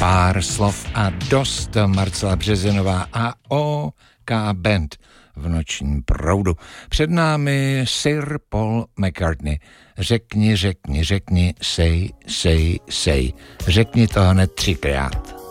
Pár slov a dost, Marcela Březinová a OK Band v nočním proudu. Před námi Sir Paul McCartney. Řekni, řekni, řekni, say, say, say. Řekni to hned 3krát.